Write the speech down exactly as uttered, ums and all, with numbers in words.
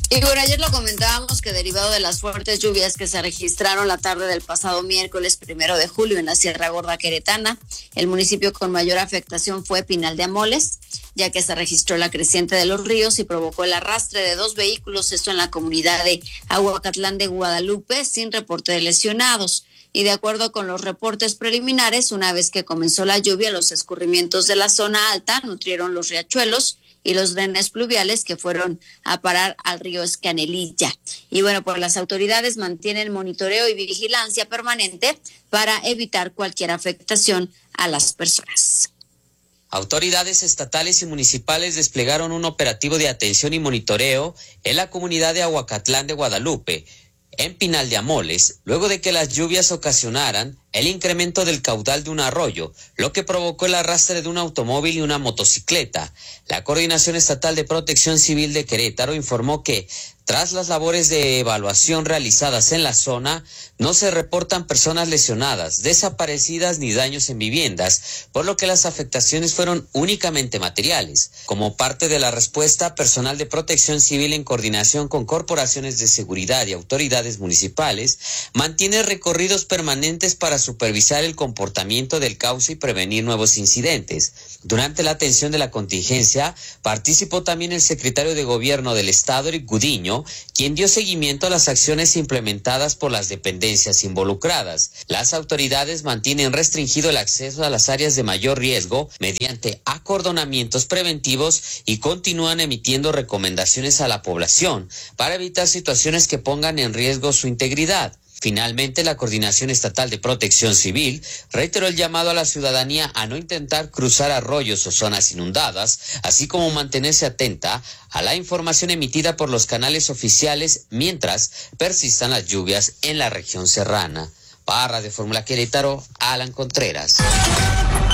Y bueno, ayer lo comentábamos que derivado de las fuertes lluvias que se registraron la tarde del pasado miércoles primero de julio en la Sierra Gorda Queretana, el municipio con mayor afectación fue Pinal de Amoles, ya que se registró la creciente de los ríos y provocó el arrastre de dos vehículos, esto en la comunidad de Aguacatlán de Guadalupe, sin reporte de lesionados. Y de acuerdo con los reportes preliminares, una vez que comenzó la lluvia, los escurrimientos de la zona alta nutrieron los riachuelos y los drenes pluviales que fueron a parar al río Escanelilla. Y bueno, pues las autoridades mantienen monitoreo y vigilancia permanente para evitar cualquier afectación a las personas. Autoridades estatales y municipales desplegaron un operativo de atención y monitoreo en la comunidad de Aguacatlán de Guadalupe, en Pinal de Amoles, luego de que las lluvias ocasionaran el incremento del caudal de un arroyo, lo que provocó el arrastre de un automóvil y una motocicleta. La Coordinación Estatal de Protección Civil de Querétaro informó que, tras las labores de evaluación realizadas en la zona, no se reportan personas lesionadas, desaparecidas ni daños en viviendas, por lo que las afectaciones fueron únicamente materiales. Como parte de la respuesta, personal de Protección Civil en coordinación con corporaciones de seguridad y autoridades municipales mantiene recorridos permanentes para supervisar el comportamiento del cauce y prevenir nuevos incidentes. Durante la atención de la contingencia, participó también el secretario de Gobierno del Estado, Eric Gudiño, quien dio seguimiento a las acciones implementadas por las dependencias involucradas. Las autoridades mantienen restringido el acceso a las áreas de mayor riesgo mediante acordonamientos preventivos y continúan emitiendo recomendaciones a la población para evitar situaciones que pongan en riesgo su integridad. Finalmente, la Coordinación Estatal de Protección Civil reiteró el llamado a la ciudadanía a no intentar cruzar arroyos o zonas inundadas, así como mantenerse atenta a la información emitida por los canales oficiales mientras persistan las lluvias en la región serrana. Para Radio Fórmula Querétaro, Alan Contreras.